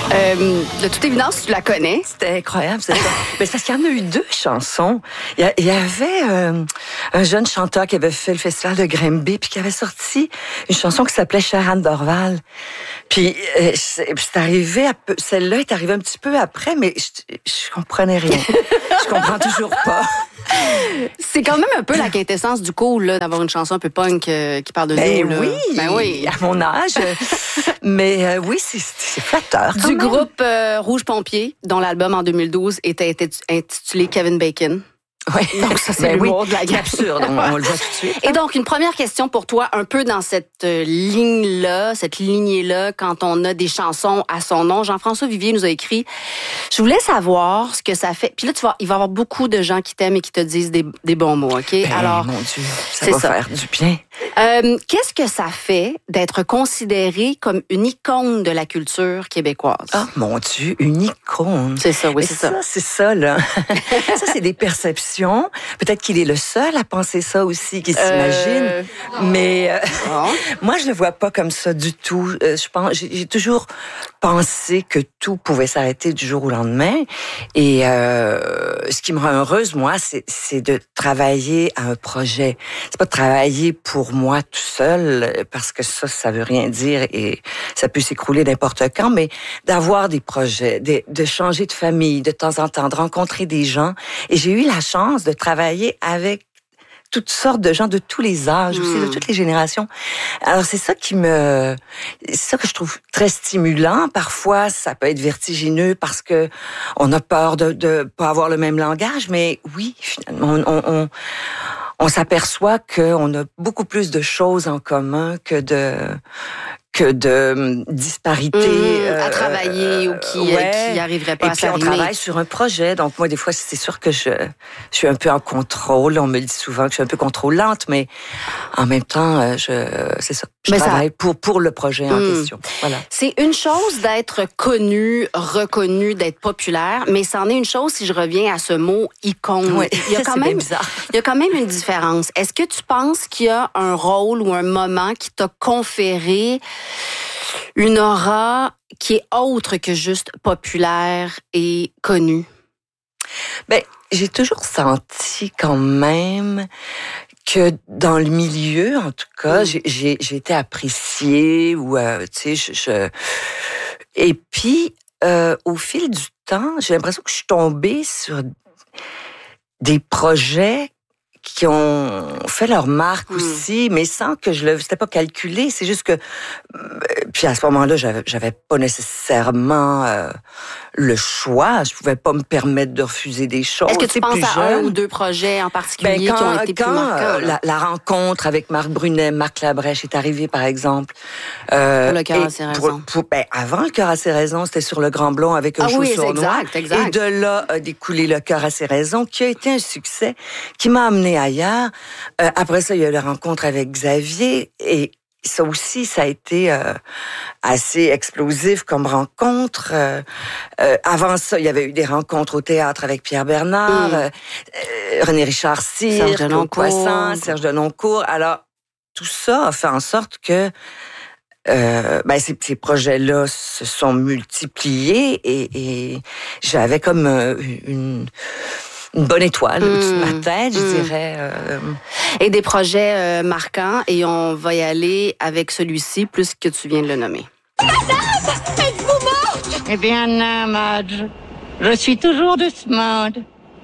De toute évidence, tu la connais. C'était incroyable. Mais c'est parce qu'il y en a eu 2 chansons. Il y avait un jeune chanteur qui avait fait le festival de Grimby puis qui avait sorti une chanson qui s'appelait Chère Anne Dorval. Puis c'est arrivé celle-là est arrivée un petit peu après, mais je comprenais rien. Je comprends toujours pas. C'est quand même un peu la quintessence du cool, là, d'avoir une chanson un peu punk qui parle de nous. Là. Oui, à mon âge. Mais oui, c'est flatteur. Du groupe Rouge Pompier, dont l'album en 2012 était intitulé Kevin Bacon. Oui. Donc ça, c'est l'humour de la guerre. Absurde, on le voit tout de suite. Et donc, une première question pour toi, un peu dans cette ligne-là, cette lignée-là, quand on a des chansons à son nom. Jean-François Vivier nous a écrit « Je voulais savoir ce que ça fait... » Puis là, il va y avoir beaucoup de gens qui t'aiment et qui te disent des bons mots, OK? Alors, mon Dieu, ça va faire du bien. Qu'est-ce que ça fait d'être considéré comme une icône de la culture québécoise? Ah, mon Dieu, une icône. C'est ça, oui, c'est ça. C'est ça, là. Ça, c'est des perceptions. Peut-être qu'il est le seul à penser ça aussi, qui s'imagine. Mais moi, je le vois pas comme ça du tout. Je pense, j'ai toujours pensé que tout pouvait s'arrêter du jour au lendemain. Et ce qui me rend heureuse, moi, c'est de travailler à un projet. C'est pas de travailler pour moi tout seul, parce que ça veut rien dire et ça peut s'écrouler n'importe quand, mais d'avoir des projets, de changer de famille de temps en temps, de rencontrer des gens. Et j'ai eu la chance de travailler avec toutes sortes de gens de tous les âges, aussi de toutes les générations. Alors c'est ça c'est ça que je trouve très stimulant. Parfois, ça peut être vertigineux parce que on a peur de pas avoir le même langage, mais oui, finalement, on s'aperçoit qu'on a beaucoup plus de choses en commun que de disparités à travailler ou qui arriveraient pas à s'arrimer. Et puis on travaille sur un projet, donc moi des fois c'est sûr que je suis un peu en contrôle. On me dit souvent que je suis un peu contrôlante, mais en même temps c'est ça. Je travaille pour le projet en question. Voilà. C'est une chose d'être connu, reconnu, d'être populaire, mais c'en est une chose si je reviens à ce mot icône. Oui, il y a quand même une différence. Est-ce que tu penses qu'il y a un rôle ou un moment qui t'a conféré une aura qui est autre que juste populaire et connue? Ben, j'ai toujours senti quand même que dans le milieu, en tout cas, j'ai été appréciée ou tu sais, et puis au fil du temps, j'ai l'impression que je suis tombée sur des projets qui ont fait leur marque aussi, mais sans que c'était pas calculé. C'est juste que, puis à ce moment-là, j'avais pas nécessairement le choix. Je pouvais pas me permettre de refuser des choses. Est-ce que tu penses à un ou 2 projets en particulier qui ont été plus marquants? La rencontre avec Marc Brunet, Marc Labrèche est arrivée, par exemple. Pour le cœur à ses raisons. Avant le cœur à ses raisons, c'était sur le Grand Blond avec un chou sur noir. Exact. Et de là a découlé le cœur à ses raisons, qui a été un succès, qui m'a amené ailleurs. Après ça, il y a eu la rencontre avec Xavier et ça aussi, ça a été assez explosif comme rencontre. Avant ça, il y avait eu des rencontres au théâtre avec Pierre Bernard, René Richard Cyr, Claude Poisson, Serge Denoncourt. Alors, tout ça a fait en sorte que ces projets-là se sont multipliés et j'avais comme une bonne étoile au-dessus de ma tête, je dirais. Et des projets marquants, et on va y aller avec celui-ci, plus que tu viens de le nommer. Madame, êtes-vous morte? Eh bien, non, Madge. Je suis toujours de ce monde.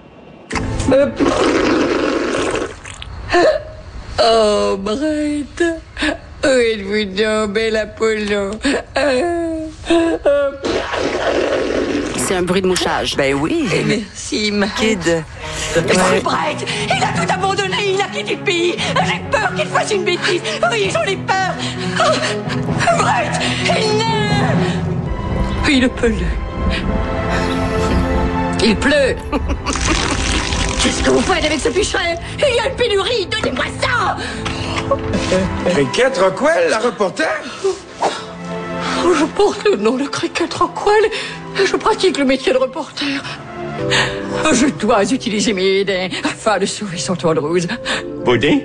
Oh, Brett. Où êtes-vous donc, bel Apollo? C'est un bruit de mouchage. Ben oui. Merci, ma Kid. Brett, il a tout abandonné, il a quitté le pays. J'ai peur qu'il fasse une bêtise. Oui, j'en ai peur. Brett, il neige. Il pleut. Il pleut. Qu'est-ce que vous faites avec ce fichier? Il y a une pénurie, donnez-moi ça. Cricket Rockwell, la reporter? Je porte le nom de Cricket Rockwell et je pratique le métier de reporter. Je dois utiliser mes idées afin de sauver son toit de rose. Boudin?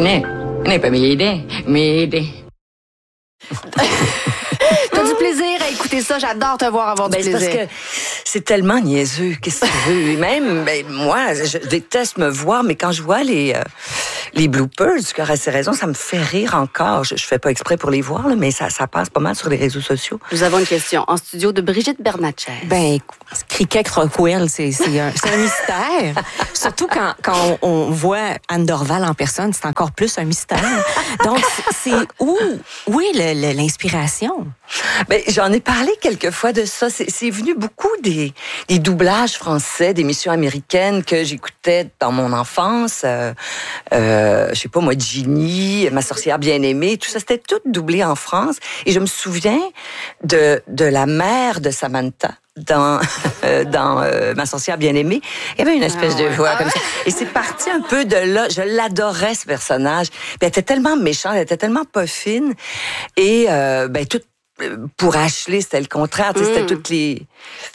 N'est pas mes idées, mes idées. T'as du plaisir à écouter ça. J'adore te voir avoir du plaisir. C'est parce que c'est tellement niaiseux. Qu'est-ce que tu veux? Et même, moi, je déteste me voir, mais quand je vois les bloopers du Cœur à ses raisons, ça me fait rire encore. Je fais pas exprès pour les voir, là, mais ça passe pas mal sur les réseaux sociaux. Nous avons une question en studio de Brigitte Bernatchez. Cricket Rockwell, c'est un mystère. Surtout quand on voit Anne Dorval en personne, c'est encore plus un mystère. Donc, c'est où est l'inspiration? J'en ai parlé quelques fois de ça. C'est venu beaucoup des doublages français, d'émissions américaines que j'écoutais dans mon enfance. Je sais pas, moi, Ginny, Ma sorcière bien-aimée, tout ça, c'était tout doublé en France. Et je me souviens de la mère de Samantha dans Ma sorcière bien-aimée. Il y avait une espèce de voix comme ça. Et c'est parti un peu de là. Je l'adorais, ce personnage. Puis elle était tellement méchante, elle était tellement pas fine. Et tout pour Ashley, c'était le contraire. C'était toutes les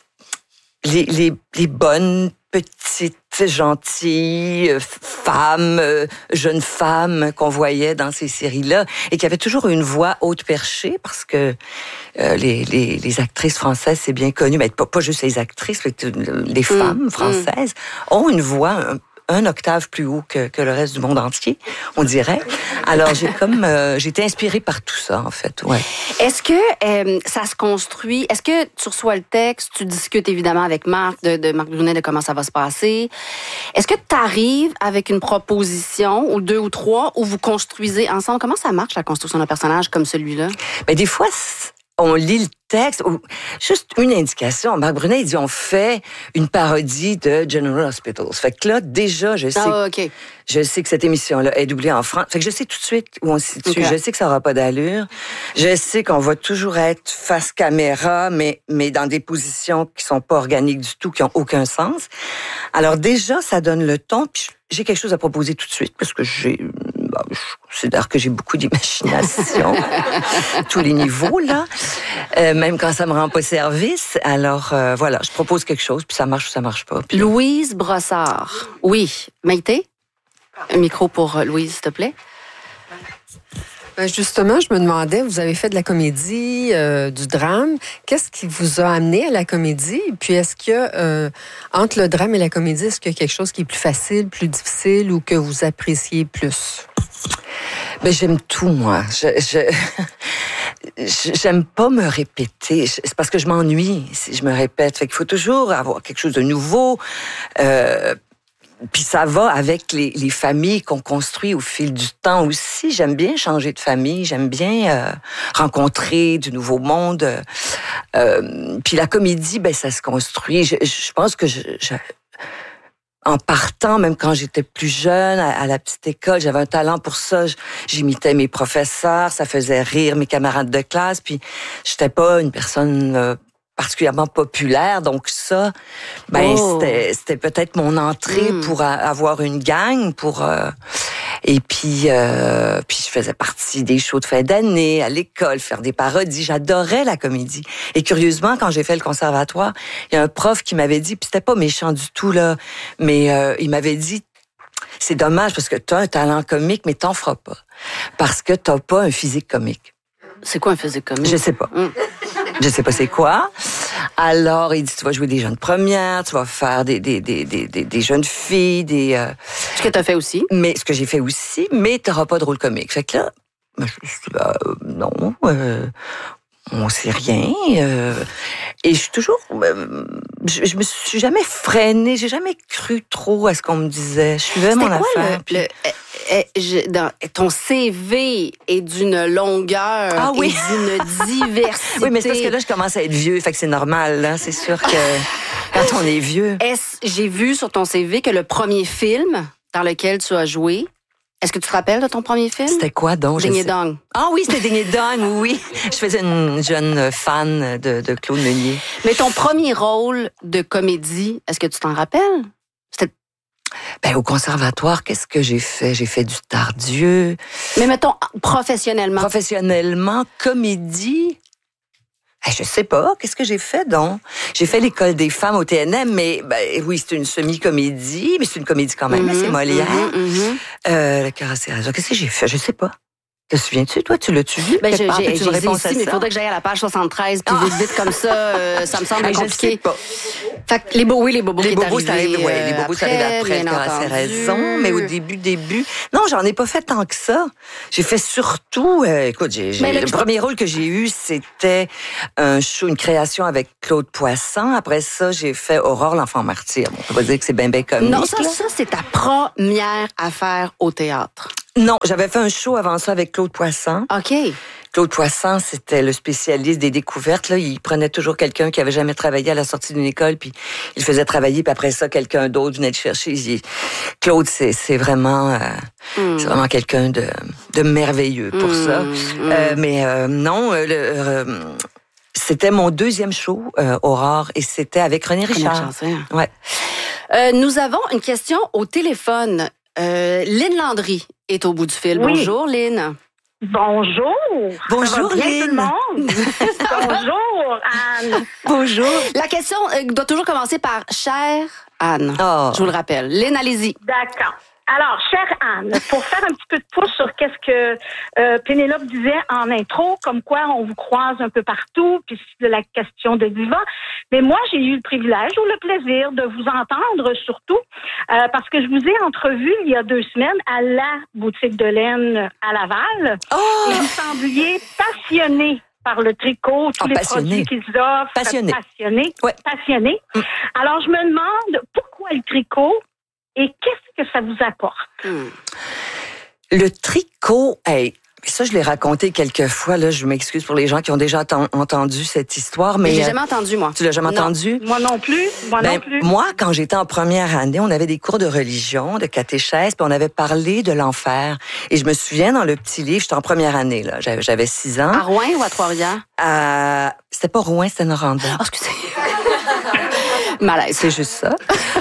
bonnes, petites, gentilles femmes, jeunes femmes qu'on voyait dans ces séries-là et qui avaient toujours une voix haute perchée parce que les actrices françaises, c'est bien connu, mais pas juste les actrices, mais les femmes françaises ont une voix un octave plus haut que le reste du monde entier, on dirait. Alors, j'ai été inspirée par tout ça, en fait, ouais. Est-ce que ça se construit? Est-ce que tu reçois le texte, tu discutes évidemment avec Marc, de Marc Brunet, de comment ça va se passer? Est-ce que tu arrives avec une proposition, ou 2 ou 3, ou vous construisez ensemble? Comment ça marche, la construction d'un personnage comme celui-là? Des fois, on lit le texte, ou juste une indication. Marc Brunet, il dit, on fait une parodie de General Hospital. Fait que là, déjà, je sais que cette émission-là est doublée en France. Fait que je sais tout de suite où on se situe. Okay. Je sais que ça n'aura pas d'allure. Je sais qu'on va toujours être face caméra, mais dans des positions qui sont pas organiques du tout, qui ont aucun sens. Alors déjà, ça donne le ton. Puis j'ai quelque chose à proposer tout de suite, parce que je considère que j'ai beaucoup d'imagination, tous les niveaux, là, même quand ça me rend pas service. Alors, voilà, je propose quelque chose, puis ça marche ou ça marche pas. Puis... Louise Brossard. Oui. Maïté? Un micro pour Louise, s'il te plaît. Justement, je me demandais, vous avez fait de la comédie, du drame. Qu'est-ce qui vous a amené à la comédie? Puis est-ce que, entre le drame et la comédie, est-ce qu'il y a quelque chose qui est plus facile, plus difficile ou que vous appréciez plus? J'aime tout, moi. J'aime pas me répéter. C'est parce que je m'ennuie si je me répète. Fait qu'il faut toujours avoir quelque chose de nouveau. Puis ça va avec les familles qu'on construit au fil du temps aussi. J'aime bien changer de famille, j'aime bien rencontrer du nouveau monde. Puis la comédie, ça se construit. Je pense que en partant, même quand j'étais plus jeune, à la petite école, j'avais un talent pour ça. J'imitais mes professeurs, ça faisait rire mes camarades de classe. Puis j'étais pas une personne particulièrement populaire, donc ça, c'était peut-être mon entrée pour avoir une gang, et puis je faisais partie des shows de fin d'année, à l'école, faire des parodies. J'adorais la comédie. Et curieusement, quand j'ai fait le conservatoire, il y a un prof qui m'avait dit, puis c'était pas méchant du tout, là, mais il m'avait dit, c'est dommage parce que t'as un talent comique, mais t'en feras pas. Parce que t'as pas un physique comique. C'est quoi un physique comique? Je sais pas. Je sais pas c'est quoi. Alors, il dit, tu vas jouer des jeunes premières, tu vas faire des jeunes filles, Ce que t'as fait aussi. Mais ce que j'ai fait aussi, mais t'auras pas de rôle comique. Fait que là, je me suis dit, non, on sait rien. Et je suis toujours... je me suis jamais freinée, j'ai jamais cru trop à ce qu'on me disait. Je suivais mon affaire. Ton CV est d'une longueur et d'une diversité. Oui, mais c'est parce que là, je commence à être vieux, fait que c'est normal. Là. C'est sûr que quand on est vieux... J'ai vu sur ton CV que le premier film dans lequel tu as joué, est-ce que tu te rappelles de ton premier film? C'était quoi donc? Ding et Dong. Ah oui, c'était Ding et Dong, oui. Je faisais une jeune fan de Claude Meunier. Mais ton premier rôle de comédie, est-ce que tu t'en rappelles? Au conservatoire, qu'est-ce que j'ai fait? J'ai fait du Tardieu. Mais mettons, professionnellement. Professionnellement, comédie... je sais pas, qu'est-ce que j'ai fait donc? J'ai fait l'école des femmes au TNM, mais oui, c'est une semi-comédie, mais c'est une comédie quand même, c'est Molière. Le Cœur à ses raisons. Qu'est-ce que j'ai fait? Je sais pas. Te souviens-tu, toi, tu l'as-tu vu? Ben, Quelque part? j'ai As-tu une réponse à ici, mais il ça? faudrait que j'aille à la page 73, puis vite comme ça me semble Hey, je compliqué. sais pas. Fait que les bobos qui est Ça arrivé, arrive, les bobos, ça arrive après, bien tu as assez entendu. raison. Mais au début, non, j'en ai pas fait tant que ça. J'ai fait surtout, écoute, Mais le premier rôle que j'ai eu, c'était un show, une création avec Claude Poisson. Après ça, j'ai fait Aurore, l'enfant martyr. Bon, on peut pas dire que c'est bien comique. Non, ça, c'est ta première affaire au théâtre. Non, j'avais fait un show avant ça avec Claude Poisson. OK. Claude Poisson, c'était le spécialiste des découvertes. Là, il prenait toujours quelqu'un qui avait jamais travaillé à la sortie d'une école, puis il faisait travailler, puis après ça, quelqu'un d'autre venait le chercher. Claude, c'est vraiment quelqu'un de merveilleux pour ça. Mais non, c'était mon deuxième show, Aurore, et c'était avec René Richard. Ouais. Nous avons une question au téléphone. Lynn Landry est au bout du fil. Oui. Bonjour, Lynn. Bonjour. Bonjour, Ça va bien, Lynn. tout le monde? Bonjour, Anne. Bonjour. La question doit toujours commencer par « Chère Anne Oh. Je vous le rappelle. Lynn, allez-y. D'accord. Alors, chère Anne, pour faire un petit peu de pouce sur qu'est-ce que Pénélope disait en intro, comme quoi on vous croise un peu partout, puis c'est de la question de diva. Mais moi, j'ai eu le privilège ou le plaisir de vous entendre surtout, parce que je vous ai entrevu il y a 2 semaines à la boutique de laine à Laval. Oh! Et vous sembliez passionné par le tricot, tous les passionné. produits qu'ils offrent. Passionné. Ouais. Passionné. Alors, je me demande pourquoi le tricot et qu'est-ce que ça vous apporte? Le tricot, hey, ça, je l'ai raconté quelques fois. Là, je m'excuse pour les gens qui ont déjà entendu cette histoire, mais J'ai jamais entendu, moi. tu l'as jamais Non. entendu? Moi non plus. Moi, quand j'étais en première année, on avait des cours de religion, de catéchèse, puis on avait parlé de l'enfer. Et je me souviens, dans le petit livre, j'étais en première année, là, j'avais 6 ans. À Rouen ou à Trois-Rivières? C'était pas Rouen, c'était Noranda. Oh, excusez. Malaise. C'est juste ça.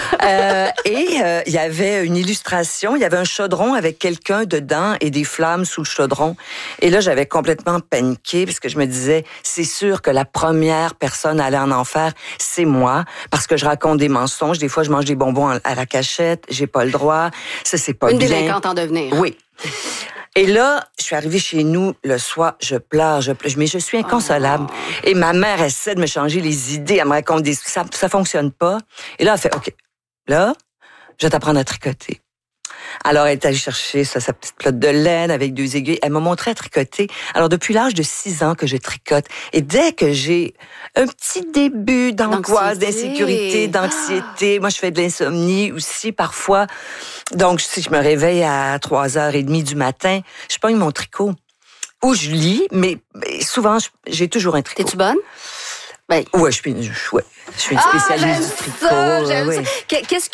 Il y avait une illustration, il y avait un chaudron avec quelqu'un dedans et des flammes sous le chaudron. Et là, j'avais complètement paniqué parce que je me disais, c'est sûr que la première personne à aller en enfer, c'est moi, parce que je raconte des mensonges. Des fois, je mange des bonbons à la cachette, j'ai pas le droit. Ça, c'est pas Une bien. délinquante en devenir. Oui. Et là, je suis arrivée chez nous le soir, je pleure, mais je suis inconsolable. Et ma mère essaie de me changer les idées, elle me raconte des ça fonctionne pas. Et là, elle fait OK. Là, je vais t'apprendre à tricoter. Alors, elle est allée chercher sa petite pelote de laine avec 2 aiguilles. Elle m'a montré à tricoter. Alors, depuis l'âge de 6 ans que je tricote. Et dès que j'ai un petit début d'angoisse, d'insécurité, d'anxiété, moi, je fais de l'insomnie aussi parfois. Donc, si je me réveille à 3h30 du matin, je pogne mon tricot. Ou je lis, mais souvent, j'ai toujours un tricot. T'es-tu bonne? Ben. Ouais, je suis une spécialiste du tricot. J'aime ça. Qu'est-ce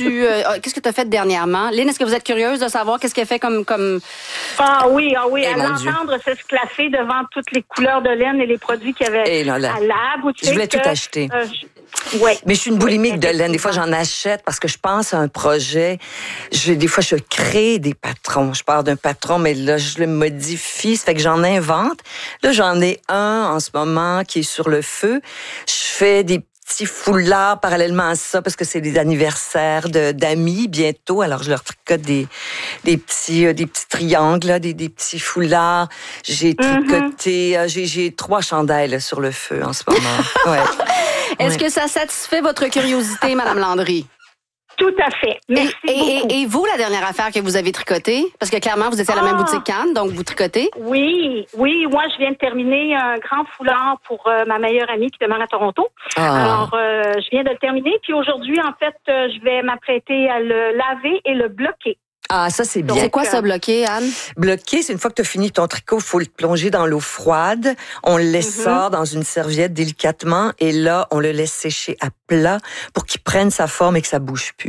que tu as fait dernièrement? Lynn, est-ce que vous êtes curieuse de savoir qu'est-ce qu'elle fait comme... Ah oui, Eh, à mon Dieu. l'entendre s'esclaffer devant toutes les couleurs de laine et les produits qu'il y avait à la boutique. Je voulais tout acheter. Ouais. Mais je suis une boulimique de laine. Des fois, j'en achète parce que je pense à un projet. Des fois, je crée des patrons. Je pars d'un patron, mais là, je le modifie. Ça fait que j'en invente. Là, j'en ai un en ce moment qui est sur le feu. Je fais des petits foulards parallèlement à ça parce que c'est des anniversaires d'amis bientôt. Alors, je leur tricote des petits triangles, là, des petits foulards. J'ai tricoté, j'ai 3 chandelles là, sur le feu en ce moment. Ouais. Est-ce que ça satisfait votre curiosité, Madame Landry? Tout à fait. Merci beaucoup. Et vous, la dernière affaire que vous avez tricotée? Parce que clairement, vous étiez à la même boutique qu'Anne, donc vous tricotez. Oui, moi, je viens de terminer un grand foulard pour ma meilleure amie qui demeure à Toronto. Alors, je viens de le terminer. Puis aujourd'hui, en fait, je vais m'apprêter à le laver et le bloquer. Ah, ça, c'est bien. C'est quoi ça, bloquer, Anne? Bloquer, c'est une fois que tu as fini ton tricot, il faut le plonger dans l'eau froide. On le laisse sort dans une serviette délicatement et là, on le laisse sécher à plat pour qu'il prenne sa forme et que ça bouge plus.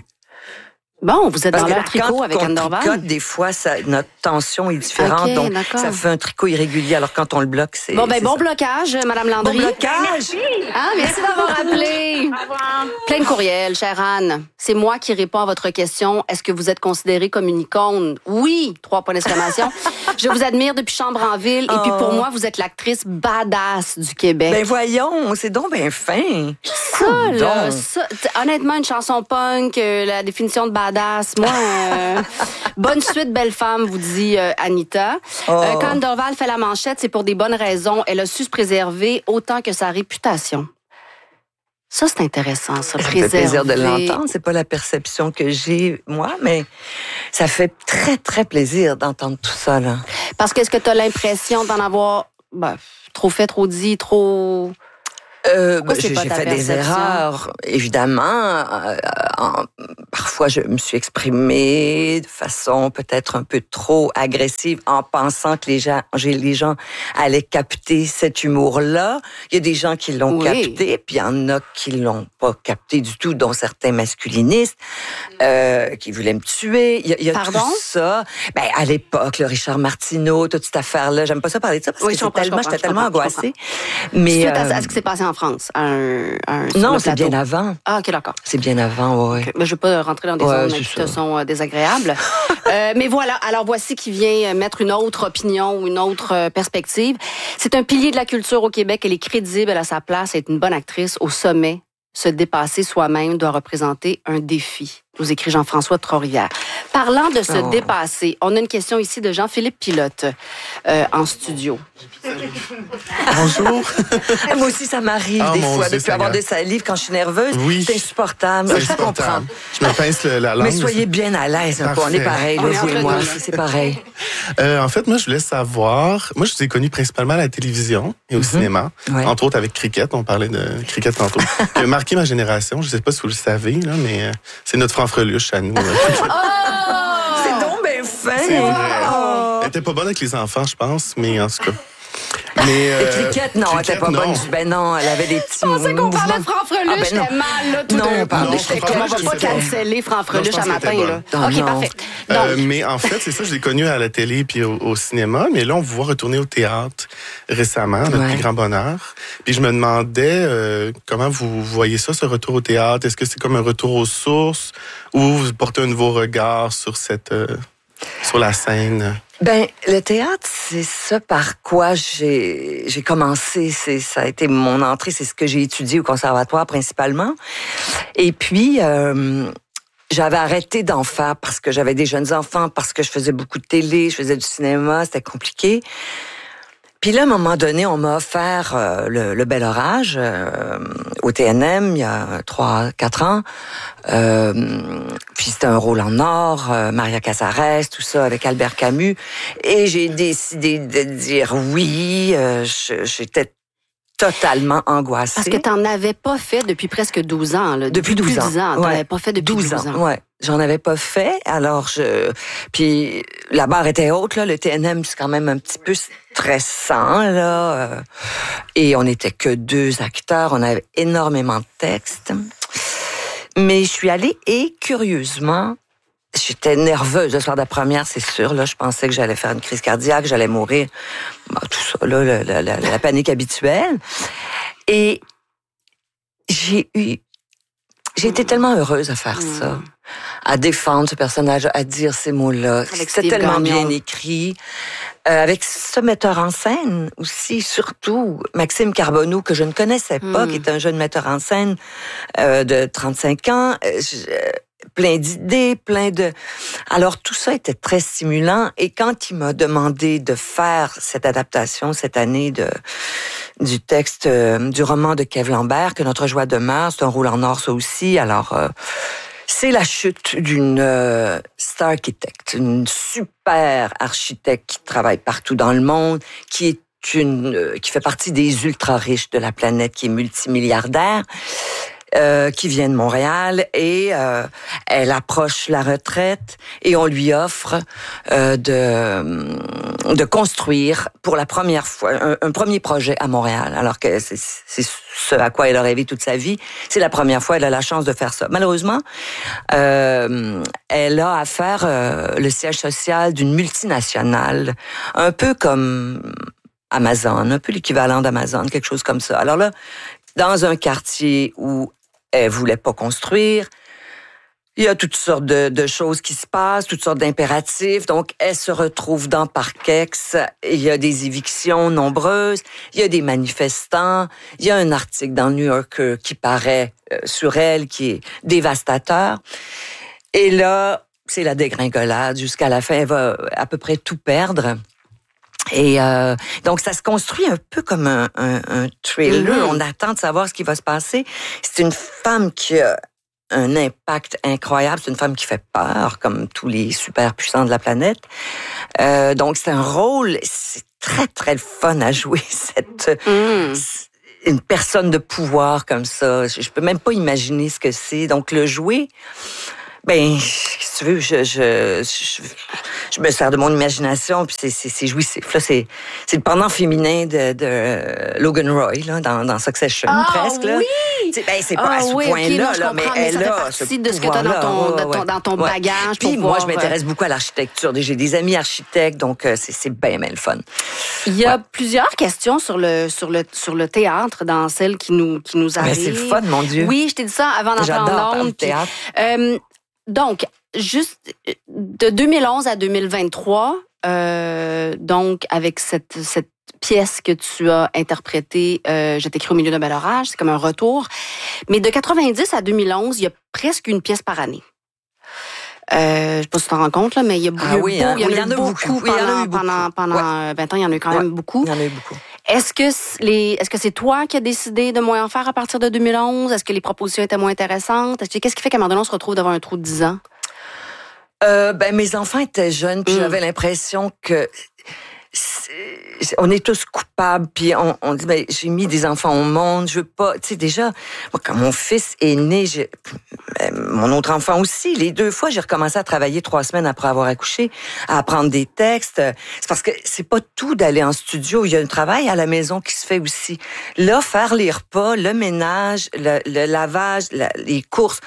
Bon, vous êtes Parce dans que leur tricot avec Anne Dorval? Tricote, des fois, notre tension est différente, Ok, donc d'accord. ça fait un tricot irrégulier. Alors quand on le bloque, c'est Bon, c'est bon ça. blocage, Madame Landry. Bon blocage! Ah, merci d'avoir appelé. Au revoir. Plein de courriels, chère Anne. C'est moi qui réponds à votre question. Est-ce que vous êtes considérée comme une icône? Oui, 3 points d'exclamation. Je vous admire depuis Chambre en ville. Et puis pour moi, vous êtes l'actrice badass du Québec. Ben voyons, c'est donc bien fin. Ça, là, honnêtement, une chanson punk, la définition de badass. Moi, bonne suite, belle femme, vous disiez. dit Anita. Quand Anne Dorval fait la manchette, c'est pour des bonnes raisons. Elle a su se préserver autant que sa réputation. Ça, c'est intéressant, ça, préserver. Ça fait plaisir de l'entendre. C'est pas la perception que j'ai, moi, mais ça fait très, très plaisir d'entendre tout ça, là. Parce que est-ce que tu as l'impression d'en avoir trop fait, trop dit, trop... J'ai fait des erreurs, évidemment. Parfois, je me suis exprimée de façon peut-être un peu trop agressive en pensant que les gens allaient capter cet humour-là. Il y a des gens qui l'ont capté, puis il y en a qui l'ont pas capté du tout, dont certains masculinistes qui voulaient me tuer. Il y a tout ça. Ben, à l'époque, le Richard Martineau, toute cette affaire-là, j'aime pas ça parler de ça parce que j'étais tellement angoissée. Mais suite à ce qui s'est passé en France, non, c'est bien avant. Ah, OK, d'accord. C'est bien avant, oui. Okay. Mais je ne vais pas rentrer dans des zones qui te sont désagréables. Mais voilà, alors voici qui vient mettre une autre opinion ou une autre perspective. C'est un pilier de la culture au Québec. Elle est crédible, elle a sa place, elle est une bonne actrice. Au sommet, se dépasser soi-même doit représenter un défi, nous écrit Jean-François de Trois-Rivières. Parlant de se dépasser, on a une question ici de Jean-Philippe Pilote en studio. Bonjour. Moi aussi, ça m'arrive des fois de plus avoir des salives quand je suis nerveuse. Oui. C'est insupportable. Je comprends. Je me pince la langue. Mais soyez bien à l'aise. On est pareil, vous et moi. C'est pareil. En fait, moi, je voulais savoir... Moi, je vous ai connu principalement à la télévision et au cinéma. Ouais. Entre autres avec Cricket. On parlait de Cricket tantôt. Qui a marqué ma génération. Je ne sais pas si vous le savez, là, mais c'est notre Franfreluche à nous. C'est donc bien fin. C'est vrai. Elle était pas bonne avec les enfants, je pense, mais en tout cas... Mais Cricket, non, elle était pas bonne. Ben non, elle avait des petits mouvements. Je pensais qu'on parlait de Franfreluche, j'étais mal, là, tout d'un coup. J'étais comme, on va pas canceller Franfreluche à matin, là. OK, parfait. Mais en fait, c'est ça, je l'ai connu à la télé puis au cinéma, mais là, on vous voit retourner au théâtre récemment, notre plus grand bonheur. Puis je me demandais comment vous voyez ça, ce retour au théâtre. Est-ce que c'est comme un retour aux sources ou vous portez un nouveau regard sur sur la scène? Ben, le théâtre, c'est ça par quoi j'ai commencé. Ça a été mon entrée, c'est ce que j'ai étudié au conservatoire principalement. Et puis, j'avais arrêté d'en faire parce que j'avais des jeunes enfants, parce que je faisais beaucoup de télé, je faisais du cinéma, c'était compliqué. Puis là, à un moment donné, on m'a offert le Bel Orage au TNM il y a 3-4 ans. Puis c'était un rôle en or, Maria Casares, tout ça, avec Albert Camus. Et j'ai décidé de dire oui. J'étais totalement angoissée. Parce que t'en avais pas fait depuis presque 12 ans. Là. Depuis 12 ans. 10 ans. T'en avais pas fait depuis 12 ans. Ouais. J'en avais pas fait. Alors, puis la barre était haute, là. Le TNM, c'est quand même un petit peu stressant, là. Et on n'était que 2 acteurs. On avait énormément de textes. Mais je suis allée et, curieusement, j'étais nerveuse le soir de la première, c'est sûr. Là, je pensais que j'allais faire une crise cardiaque, que j'allais mourir. Bon, tout ça, là, la panique habituelle. Et j'ai été tellement heureuse à faire ça, à défendre ce personnage, à dire ces mots-là. C'était tellement bien écrit. Avec ce metteur en scène aussi, surtout Maxime Carbonneau, que je ne connaissais pas, qui est un jeune metteur en scène de 35 ans, plein d'idées, Alors, tout ça était très stimulant. Et quand il m'a demandé de faire cette adaptation cette année du texte, du roman de Kev Lambert, Que notre joie demeure, c'est un rôle en or, ça aussi. Alors, c'est la chute d'une star architecte, une super architecte qui travaille partout dans le monde, qui fait partie des ultra riches de la planète, qui est multimilliardaire. Qui vient de Montréal et elle approche la retraite et on lui offre de construire pour la première fois un premier projet à Montréal, alors que c'est ce à quoi elle a rêvé toute sa vie. C'est la première fois elle a la chance de faire ça. Malheureusement, elle a à faire le siège social d'une multinationale, un peu comme Amazon, un peu l'équivalent d'Amazon, quelque chose comme ça. Alors là, dans un quartier où elle voulait pas construire, il y a toutes sortes de choses qui se passent, toutes sortes d'impératifs. Donc, elle se retrouve dans Parkex. Il y a des évictions nombreuses. Il y a des manifestants. Il y a un article dans le New Yorker qui paraît sur elle, qui est dévastateur. Et là, c'est la dégringolade. Jusqu'à la fin, elle va à peu près tout perdre. Et donc, ça se construit un peu comme un thriller. On attend de savoir ce qui va se passer. C'est une femme qui a un impact incroyable. C'est une femme qui fait peur, comme tous les super puissants de la planète. Donc, c'est un rôle... C'est très, très le fun à jouer, une personne de pouvoir comme ça. Je peux même pas imaginer ce que c'est. Donc, le jouer... Ben, si tu veux, je me sers de mon imagination, puis c'est jouissif. Là, c'est le pendant féminin de Logan Roy, là, dans Succession, presque. Là. Oui! C'est pas à ce point-là, là, mais elle a ce pouvoir-là. De ce que tu as dans ton bagage. Puis moi, je m'intéresse beaucoup à l'architecture. J'ai des amis architectes, donc c'est bien le fun. Il y a plusieurs questions sur le théâtre dans celles qui nous arrivent. C'est le fun, mon Dieu. Oui, je t'ai dit ça avant d'entrer en ondes. Théâtre. Donc, juste de 2011 à 2023, donc avec cette pièce que tu as interprétée, Je t'écris au milieu d'un bel orage, c'est comme un retour. Mais de 90 à 2011, il y a presque une pièce par année. Je sais pas si tu t'en rends compte, là, mais il y en a eu beaucoup. Pendant 20 ans, il y en a eu quand même beaucoup. Il y en a eu beaucoup. Est-ce que c'est toi qui as décidé de moins en faire à partir de 2011? Est-ce que les propositions étaient moins intéressantes? Qu'est-ce qui fait qu'à un moment donné, on se retrouve devant un trou de 10 ans? Mes enfants étaient jeunes, puis j'avais l'impression que on est tous coupables, puis on dit, j'ai mis des enfants au monde, je veux pas... Tu sais, déjà, moi, quand mon fils est né, mon autre enfant aussi, les 2 fois, j'ai recommencé à travailler 3 semaines après avoir accouché, à apprendre des textes. C'est parce que c'est pas tout d'aller en studio. Il y a un travail à la maison qui se fait aussi. Là, faire les repas, le ménage, le lavage, les courses...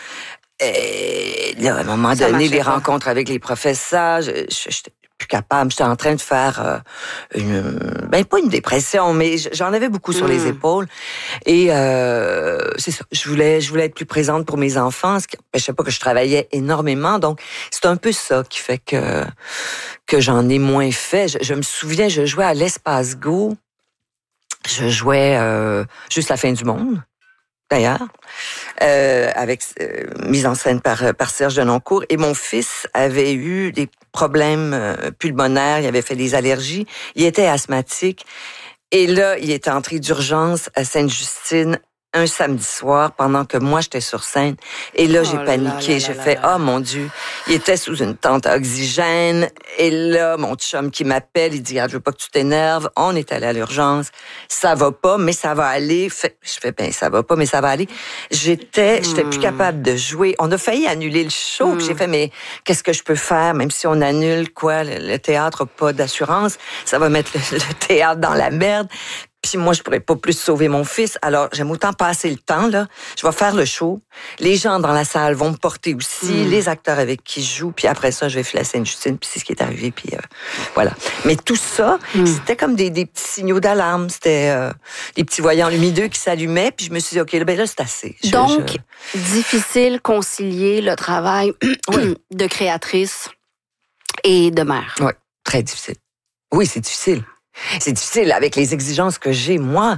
là, à un moment donné, les rencontres avec les professeurs, j'étais plus capable. J'étais en train de faire pas une dépression, mais j'en avais beaucoup sur les épaules. Et c'est ça. Je voulais être plus présente pour mes enfants. Ce qui n'empêchait pas que je travaillais énormément. Donc, c'est un peu ça qui fait que j'en ai moins fait. Je me souviens, je jouais à l'Espace Go. Je jouais juste la fin du monde. D'ailleurs, avec mise en scène par Serge Denoncourt. Et mon fils avait eu des problèmes pulmonaires, il avait fait des allergies, il était asthmatique. Et là, il était entré d'urgence à Sainte-Justine un samedi soir pendant que moi, j'étais sur scène. Et là, j'ai paniqué. J'ai fait, oh mon Dieu, il était sous une tente à oxygène. Et là, mon chum qui m'appelle, il dit, je veux pas que tu t'énerves. On est allé à l'urgence. Ça va pas, mais ça va aller. Je fais, ça va pas, mais ça va aller. J'étais plus capable de jouer. On a failli annuler le show. Puis j'ai fait, mais qu'est-ce que je peux faire? Même si on annule, le théâtre n'a pas d'assurance. Ça va mettre le théâtre dans la merde. Puis moi, je pourrais pas plus sauver mon fils. Alors, j'aime autant passer le temps, là. Je vais faire le show. Les gens dans la salle vont me porter aussi, les acteurs avec qui je joue. Puis après ça, je vais filer à Sainte-Justine. Puis c'est ce qui est arrivé. Puis voilà. Mais tout ça, c'était comme des petits signaux d'alarme. C'était des petits voyants lumineux qui s'allumaient. Puis je me suis dit, OK, là, c'est assez. Donc, difficile concilier le travail de créatrice et de mère. Oui, très difficile. Oui, c'est difficile. C'est difficile avec les exigences que j'ai, moi.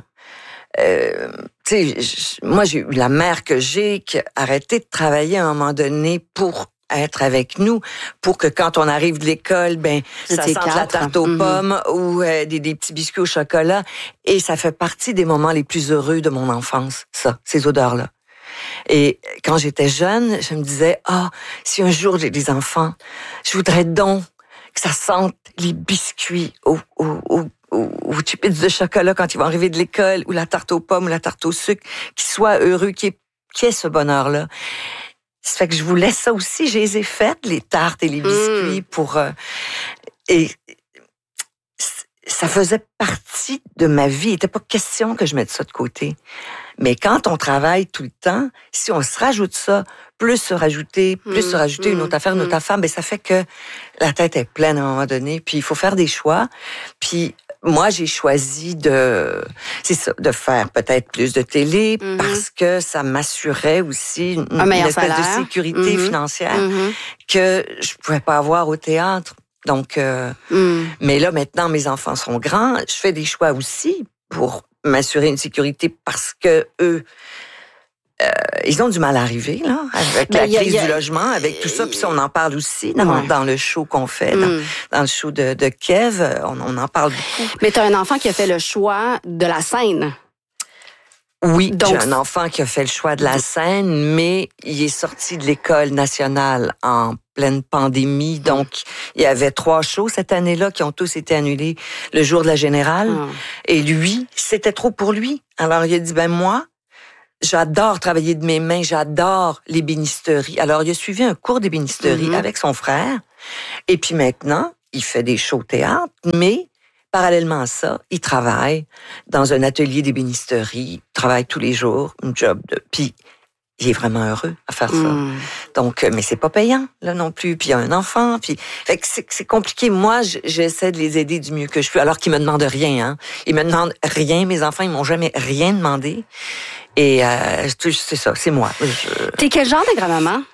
Moi, j'ai eu la mère que j'ai qui a arrêté de travailler à un moment donné pour être avec nous, pour que quand on arrive de l'école, ça sente la tarte aux pommes ou des petits biscuits au chocolat. Et ça fait partie des moments les plus heureux de mon enfance, ça, ces odeurs-là. Et quand j'étais jeune, je me disais, si un jour j'ai des enfants, je voudrais donc que ça sente les biscuits aux chips de chocolat quand ils vont arriver de l'école, ou la tarte aux pommes, ou la tarte au sucre, qu'ils soient heureux, qu'il y ait ce bonheur-là. Ça fait que je voulais ça aussi. Je les ai faites, les tartes et les biscuits, pour... et ça faisait partie de ma vie. Il n'était pas question que je mette ça de côté. Mais quand on travaille tout le temps, si on se rajoute ça, plus se rajouter une autre affaire, ça fait que la tête est pleine à un moment donné. Puis il faut faire des choix. Puis moi, j'ai choisi de faire peut-être plus de télé parce que ça m'assurait aussi une espèce de sécurité financière que je pouvais pas avoir au théâtre. Donc, mais là, maintenant, mes enfants sont grands. Je fais des choix aussi pour m'assurer une sécurité parce que eux ils ont du mal à arriver, là, avec la crise du logement, avec tout ça. Puis on en parle aussi dans le show qu'on fait, dans le show de Kev. On en parle beaucoup. Mais tu as un enfant qui a fait le choix de la scène. Oui, j'ai un enfant qui a fait le choix de la scène, mais il est sorti de l'école nationale en pleine pandémie. Donc, il y avait 3 shows cette année-là qui ont tous été annulés le jour de la Générale. Et lui, c'était trop pour lui. Alors, il a dit, moi, j'adore travailler de mes mains, j'adore l'ébénisterie. Alors, il a suivi un cours d'ébénisterie avec son frère. Et puis maintenant, il fait des shows théâtre, mais parallèlement à ça, il travaille dans un atelier d'ébénisterie, travaille tous les jours, un job puis il est vraiment heureux à faire ça. Donc, mais c'est pas payant, là non plus. Puis il y a un enfant, puis fait que c'est compliqué. Moi, j'essaie de les aider du mieux que je peux, alors qu'ils me demandent rien, hein. Ils me demandent rien. Mes enfants, ils m'ont jamais rien demandé. Et c'est ça, c'est moi. T'es quel genre de grand-maman?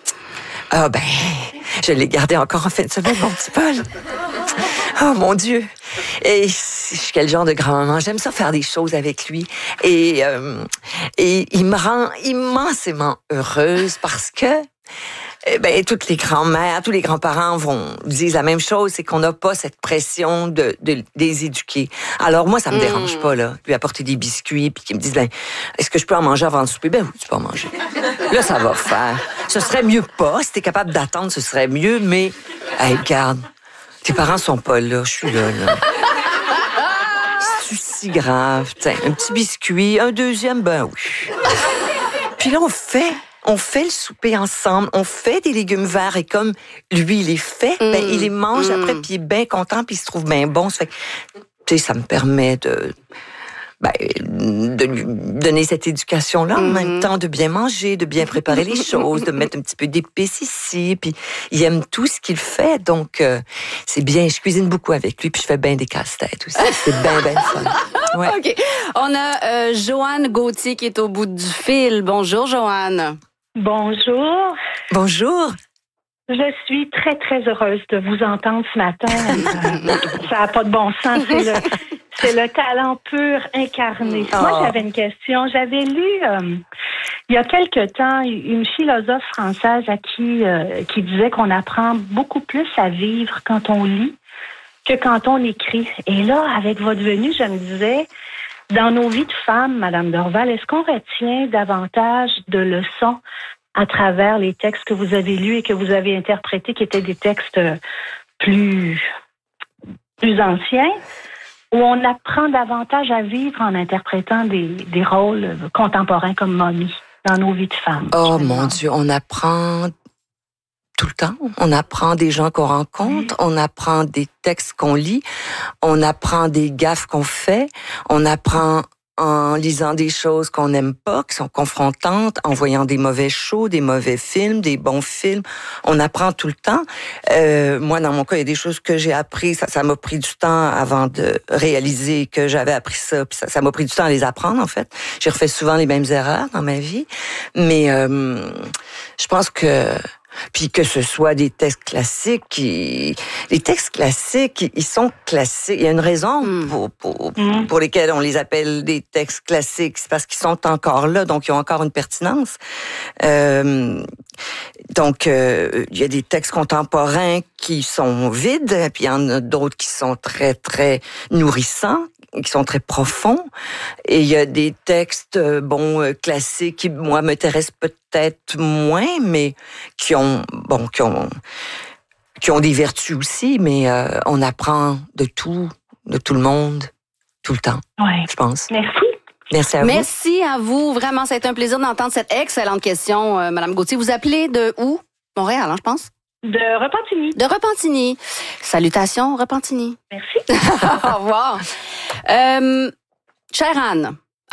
Je l'ai gardé encore en fin de semaine, mon petit Paul. Oh mon Dieu! Et je suis quel genre de grand-maman? J'aime ça faire des choses avec lui. Et il me rend immensément heureuse parce que toutes les grand-mères, tous les grands-parents disent la même chose, c'est qu'on n'a pas cette pression de les éduquer. Alors moi, ça me dérange pas, là, lui apporter des biscuits, puis qu'ils me disent, est-ce que je peux en manger avant le souper? Oui, tu peux en manger. Là, ça va faire. Ce serait mieux pas. Si t'es capable d'attendre, ce serait mieux, mais, regarde, tes parents sont pas là, je suis là. C'est si grave. Tiens, un petit biscuit, un deuxième, oui. Puis là, on fait le souper ensemble, on fait des légumes verts et comme lui, il les fait, il les mange après, puis il est bien content, puis il se trouve bien bon. Ça fait que, ça me permet de lui donner cette éducation-là, en même temps de bien manger, de bien préparer les choses, de mettre un petit peu d'épices ici, puis il aime tout ce qu'il fait, donc c'est bien. Je cuisine beaucoup avec lui, puis je fais bien des casse-têtes aussi. C'est bien fun. Ouais. OK. On a Joanne Gauthier qui est au bout du fil. Bonjour, Joanne. Bonjour. Bonjour. Je suis très, très heureuse de vous entendre ce matin. Ça n'a pas de bon sens. C'est le talent pur incarné. Moi, j'avais une question. J'avais lu, il y a quelque temps, une philosophe française qui disait qu'on apprend beaucoup plus à vivre quand on lit que quand on écrit. Et là, avec votre venue, je me disais, dans nos vies de femmes, Madame Dorval, est-ce qu'on retient davantage de leçons à travers les textes que vous avez lus et que vous avez interprétés, qui étaient des textes plus anciens, où on apprend davantage à vivre en interprétant des rôles contemporains comme Mommy dans nos vies de femmes? Oh mon Dieu, on apprend tout le temps. On apprend des gens qu'on rencontre, on apprend des textes qu'on lit, on apprend des gaffes qu'on fait, on apprend en lisant des choses qu'on n'aime pas, qui sont confrontantes, en voyant des mauvais shows, des mauvais films, des bons films. On apprend tout le temps. Moi, dans mon cas, il y a des choses que j'ai appris. Ça m'a pris du temps avant de réaliser que j'avais appris ça. Puis ça m'a pris du temps à les apprendre, en fait. J'ai refait souvent les mêmes erreurs dans ma vie. Mais je pense que... Puis que ce soit des textes classiques, les textes classiques, ils sont classiques. Il y a une raison pour lesquelles on les appelle des textes classiques, c'est parce qu'ils sont encore là, donc ils ont encore une pertinence. Donc, il y a des textes contemporains qui sont vides, puis il y en a d'autres qui sont très, très nourrissants, qui sont très profonds. Et il y a des textes, classiques qui, moi, m'intéressent peut-être moins, mais qui ont des vertus aussi, mais on apprend de tout le monde, tout le temps, je pense. Merci. Merci à vous. Merci à vous. Vraiment, ça a été un plaisir d'entendre cette excellente question, Madame Gauthier. Vous appelez de où? Montréal, je pense? De Repentigny. De Repentigny. Salutations, Repentigny. Merci. Au revoir. Chère Anne,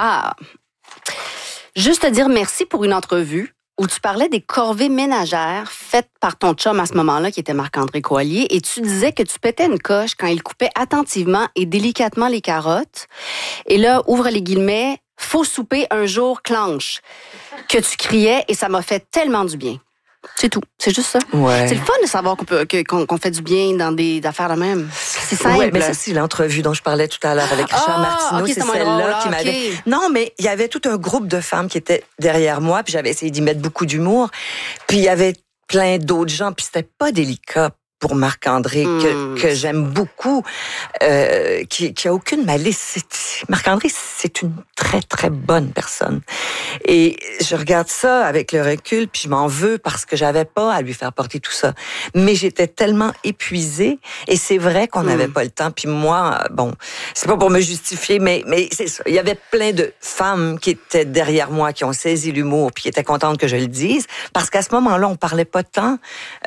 juste te dire merci pour une entrevue où tu parlais des corvées ménagères faites par ton chum à ce moment-là, qui était Marc-André Coallier, et tu disais que tu pétais une coche quand il coupait attentivement et délicatement les carottes. Et là, ouvre les guillemets, « Faut souper un jour clenche », que tu criais, et ça m'a fait tellement du bien. C'est tout. C'est juste ça. Ouais. C'est le fun de savoir qu'on fait du bien dans des affaires de même. C'est simple. Oui, mais ça, c'est l'entrevue dont je parlais tout à l'heure avec Richard Martineau. Okay, c'est celle-là qui m'avait... Okay. Non, mais il y avait tout un groupe de femmes qui étaient derrière moi, puis j'avais essayé d'y mettre beaucoup d'humour. Puis il y avait plein d'autres gens, puis c'était pas délicat pour Marc-André, que j'aime beaucoup, qui a aucune malice. Marc-André, c'est une très, très bonne personne. Et je regarde ça avec le recul, puis je m'en veux parce que j'avais pas à lui faire porter tout ça. Mais j'étais tellement épuisée, et c'est vrai qu'on n'avait pas le temps. Puis moi, bon, c'est pas pour me justifier, mais c'est ça. Il y avait plein de femmes qui étaient derrière moi, qui ont saisi l'humour, puis qui étaient contentes que je le dise, parce qu'à ce moment-là, on parlait pas tant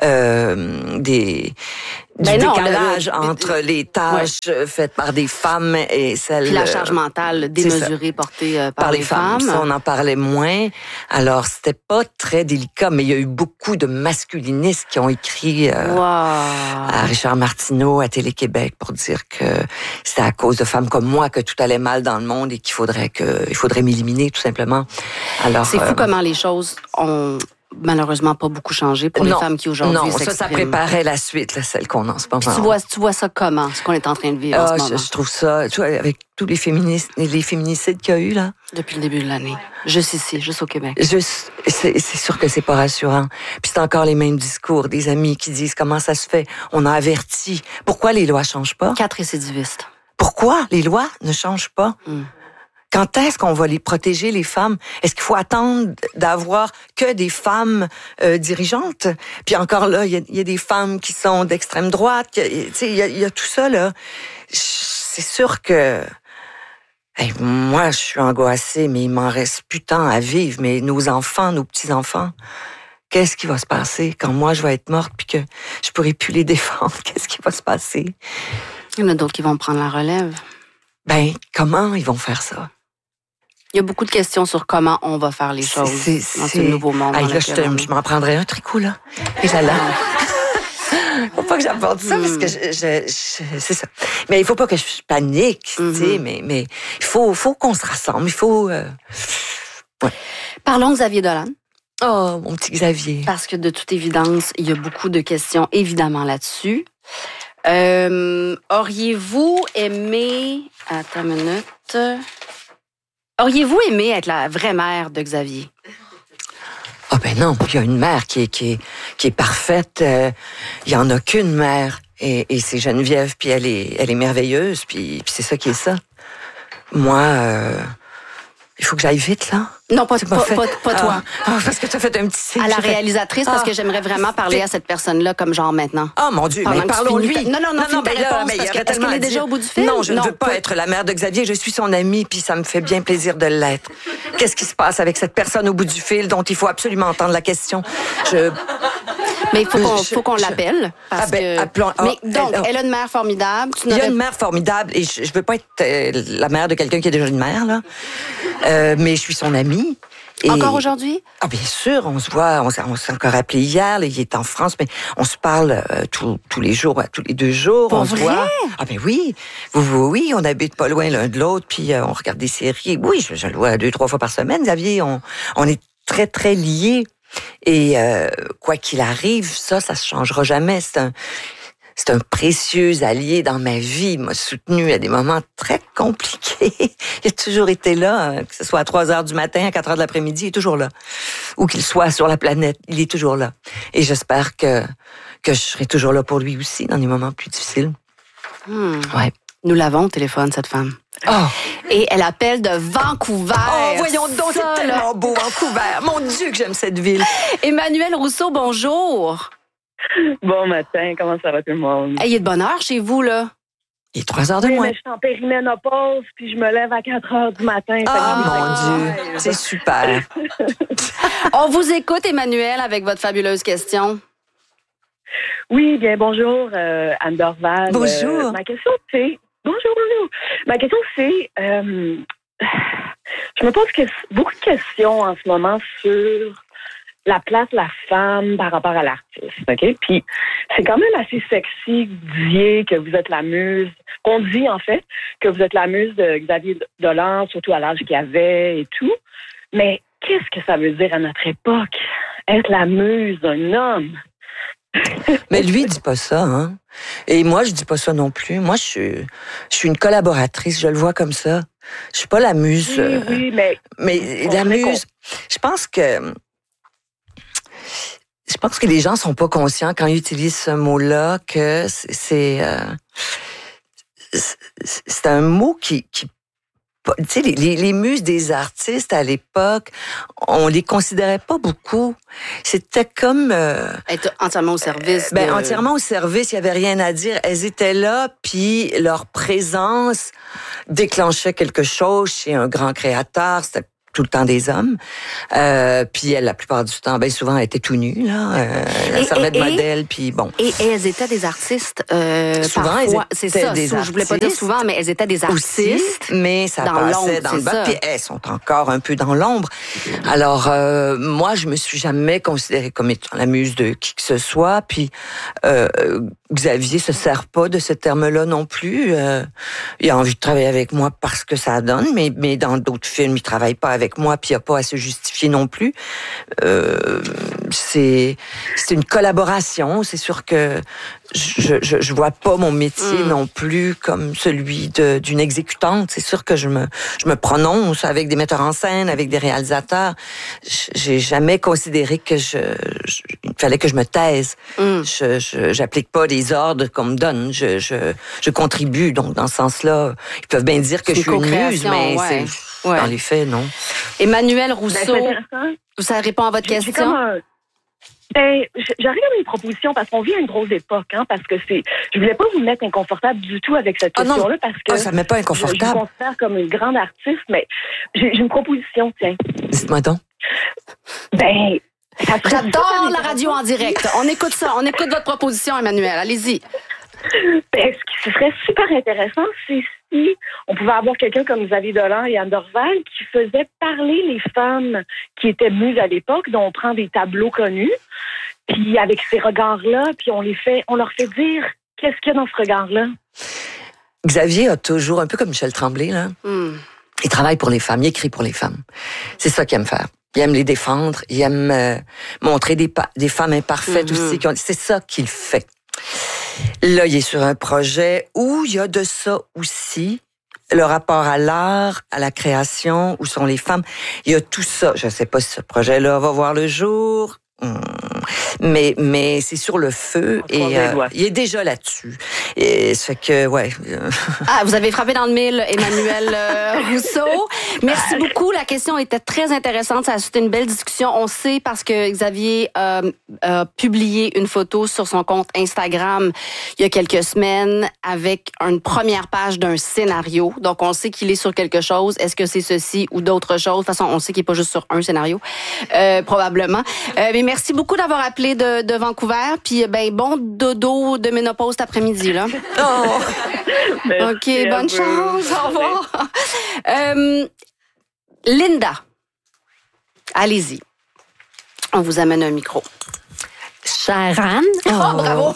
du décalage entre les tâches faites par des femmes et celles... Puis la charge mentale démesurée portée par les femmes. Ça, on en parlait moins. Alors, c'était pas très délicat, mais il y a eu beaucoup de masculinistes qui ont écrit à Richard Martineau, à Télé-Québec, pour dire que c'était à cause de femmes comme moi que tout allait mal dans le monde et qu'il faudrait m'éliminer, tout simplement. Alors, c'est fou comment les choses ont... malheureusement pas beaucoup changé pour les femmes qui aujourd'hui s'expriment. Ça préparait la suite, celle qu'on a en ce moment. Tu vois ça comment, ce qu'on est en train de vivre en ce moment? Je trouve ça, tu vois, avec tous les féminicides qu'il y a eu, là. Depuis le début de l'année. Juste ici, juste au Québec. C'est sûr que c'est pas rassurant. Puis c'est encore les mêmes discours, des amis qui disent comment ça se fait. On a averti. Pourquoi les lois changent pas? 4 récidivistes. Pourquoi les lois ne changent pas? Quand est-ce qu'on va les protéger, les femmes? Est-ce qu'il faut attendre d'avoir que des femmes dirigeantes? Puis encore là, il y a des femmes qui sont d'extrême droite. Il y a tout ça, là. C'est sûr que... moi, je suis angoissée, mais il m'en reste plus tant à vivre. Mais nos enfants, nos petits-enfants, qu'est-ce qui va se passer quand moi, je vais être morte puis que je pourrai plus les défendre? Qu'est-ce qui va se passer? Il y en a d'autres qui vont prendre la relève. Comment ils vont faire ça? Il y a beaucoup de questions sur comment on va faire les choses dans ce nouveau monde. Je m'en prendrais un tricot, là. Et là. Faut pas que j'apporte ça, parce que c'est ça. Mais il faut pas que je panique, tu sais, mais il faut qu'on se rassemble, il faut... Parlons de Xavier Dolan. Oh, mon petit Xavier. Parce que de toute évidence, il y a beaucoup de questions, évidemment, là-dessus. Auriez-vous aimé... Attends une minute... Auriez-vous aimé être la vraie mère de Xavier? Non, il y a une mère qui est parfaite. Il y en a qu'une mère. Et c'est Geneviève, puis elle est merveilleuse, puis c'est ça qui est ça. Moi, il faut que j'aille vite, là. Non, pas toi. Parce que tu as fait un petit signe. À la réalisatrice, parce que j'aimerais vraiment parler à cette personne-là comme genre maintenant. Oh mon Dieu, mais parlons-lui. Non, est-ce qu'elle est déjà au bout du fil? Non, je ne veux pas être la mère de Xavier. Je suis son amie, puis ça me fait bien plaisir de l'être. Qu'est-ce qui se passe avec cette personne au bout du fil dont il faut absolument entendre la question? Mais il faut qu'on l'appelle. Elle a une mère formidable. Il y a une mère formidable, et je veux pas être la mère de quelqu'un qui a déjà une mère, là. Mais je suis son amie. Encore aujourd'hui? Ah, bien sûr, on se voit, on s'est encore appelé hier, là, il est en France, mais on se parle tous les jours, tous les 2 jours. Pour on vrai? Se voit. Ah, ben oui. Oui, on habite pas loin l'un de l'autre, puis on regarde des séries. Oui, je le vois 2-3 fois par semaine, Xavier. On est très, très liés. Et quoi qu'il arrive, ça se changera jamais. C'est un précieux allié dans ma vie. Il m'a soutenu à des moments très compliqués. Il a toujours été là, que ce soit à 3h du matin, à 4h de l'après-midi, il est toujours là. Où qu'il soit sur la planète, il est toujours là. Et j'espère que je serai toujours là pour lui aussi dans des moments plus difficiles. Ouais. Nous l'avons au téléphone, cette femme. Oh. Et elle appelle de Vancouver. Oh, voyons donc, c'est tellement beau, Vancouver. Mon Dieu, que j'aime cette ville. Emmanuel Rousseau, bonjour. Bon matin, comment ça va tout le monde? Il est de bonne heure chez vous, là? Il est 3h de moins. Mais je suis en périménopause, puis je me lève à 4h du matin. Mon Dieu, c'est super. On vous écoute, Emmanuel, avec votre fabuleuse question. Oui, bien bonjour, Anne Dorval. Bonjour. Ma question, c'est... Bonjour. Ma question, c'est... je me pose beaucoup de questions en ce moment sur la place de la femme par rapport à l'artiste, OK? Puis c'est quand même assez sexy de dire que vous êtes la muse, qu'on dit en fait que vous êtes la muse de Xavier Dolan, surtout à l'âge qu'il avait et tout. Mais qu'est-ce que ça veut dire à notre époque? être la muse d'un homme. Mais lui, il dit pas ça, hein. Et moi, je dis pas ça non plus. Moi, je suis une collaboratrice, je le vois comme ça. Je suis pas la muse. Oui, mais la muse, je pense que les gens sont pas conscients quand ils utilisent ce mot-là que c'est un mot qui tu sais, les muses des artistes à l'époque, on les considérait pas beaucoup. C'était comme être entièrement au service. Entièrement au service, il y avait rien à dire. Elles étaient là, puis leur présence déclenchait quelque chose chez un grand créateur. C'était tout le temps des hommes. Puis elle, la plupart du temps, bien souvent, elle était tout nue, là. Elle servait de modèle, puis bon. Et elles étaient des artistes, souvent, parfois. C'est ça, des artistes. Je voulais pas dire souvent, mais elles étaient des artistes. Aussi, mais ça passait dans le bas. Puis elles sont encore un peu dans l'ombre. Alors, moi, je me suis jamais considérée comme étant la muse de qui que ce soit. Puis Xavier se sert pas de ce terme-là non plus. Il a envie de travailler avec moi parce que ça donne, mais dans d'autres films, il travaille pas avec moi, puis il n'y a pas à se justifier non plus. C'est une collaboration. C'est sûr que je vois pas mon métier non plus comme celui d'une exécutante. C'est sûr que je me prononce avec des metteurs en scène, avec des réalisateurs. J'ai jamais considéré que il fallait que je me taise. J'applique pas les ordres qu'on me donne. Je contribue. Donc, dans ce sens-là, ils peuvent bien dire que je suis une muse, mais dans les faits, non. Emmanuelle Rousseau, ça répond à votre question? J'arrive à une proposition parce qu'on vit à une drôle d'époque, hein, parce que je voulais pas vous mettre inconfortable du tout avec cette question-là, parce que ça me met pas inconfortable. Je me considère comme une grande artiste, mais j'ai une proposition, tiens. Dites-moi donc. J'adore la radio en direct. On écoute ça. On écoute votre proposition, Emmanuelle. Allez-y. Ce qui serait super intéressant, c'est si on pouvait avoir quelqu'un comme Xavier Dolan et Anne Dorval qui faisait parler les femmes qui étaient muses à l'époque, dont on prend des tableaux connus, puis avec ces regards-là, puis on leur fait dire qu'est-ce qu'il y a dans ce regard-là. Xavier a toujours, un peu comme Michel Tremblay, là, il travaille pour les femmes, il écrit pour les femmes. C'est ça qu'il aime faire. Il aime les défendre, il aime montrer des femmes imparfaites aussi. C'est ça qu'il fait. Là, il est sur un projet où il y a de ça aussi, le rapport à l'art, à la création, où sont les femmes. Il y a tout ça. Je ne sais pas si ce projet-là va voir le jour, mais c'est sur le feu et il est déjà là-dessus. Et ça fait que, ouais. Vous avez frappé dans le mille, Emmanuelle Rousseau. Merci beaucoup. La question était très intéressante. Ça a suscité une belle discussion. On sait parce que Xavier a publié une photo sur son compte Instagram il y a quelques semaines avec une première page d'un scénario. Donc, on sait qu'il est sur quelque chose. Est-ce que c'est ceci ou d'autres choses? De toute façon, on sait qu'il n'est pas juste sur un scénario, probablement. Mais merci beaucoup d'avoir appelé de Vancouver. Puis, bon dodo de ménopause cet après-midi, là. Oh. OK, bonne chance. Au revoir. Linda, allez-y. On vous amène un micro. Chère Anne. Oh, bravo.